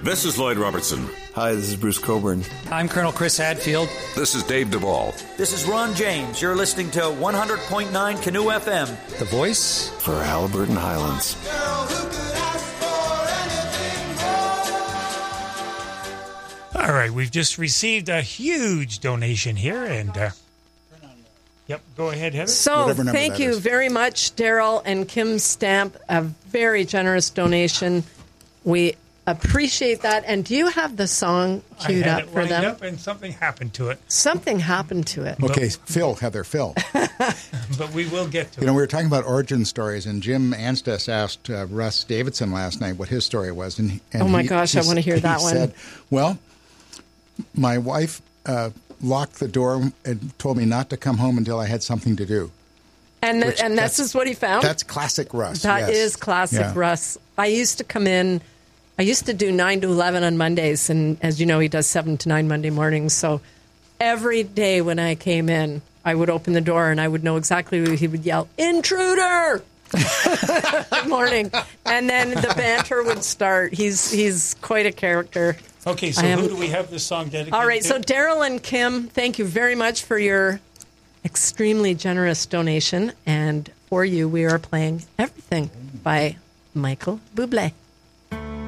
This is Lloyd Robertson. Hi, this is Bruce Coburn. I'm Colonel Chris Hadfield. This is Dave Duvall. This is Ron James. You're listening to 100.9 Canoe FM. The voice for Halliburton Highlands. All right, we've just received a huge donation here, and yep, go ahead, Heather. So, thank you very much, Daryl and Kim Stamp. A very generous donation. We appreciate that. And do you have the song queued up for them? Up and something happened to it. Something happened to it. Okay, Phil. But we will get to it. We were talking about origin stories, and Jim Anstis asked Russ Davidson last night what his story was. And oh, my gosh, I want to hear that one. He said, well, my wife locked the door and told me not to come home until I had something to do. And this is what he found? That's classic Russ. That is classic Russ. I used to come in. I used to do 9 to 11 on Mondays, and as you know, he does 7 to 9 Monday mornings. So every day when I came in, I would open the door, and I would know exactly who he would yell, "Intruder!" Good morning. And then the banter would start. He's quite a character. Okay, so who do we have this song dedicated to? All right, so Daryl and Kim, thank you very much for your extremely generous donation. And for you, we are playing Everything by Michael Bublé.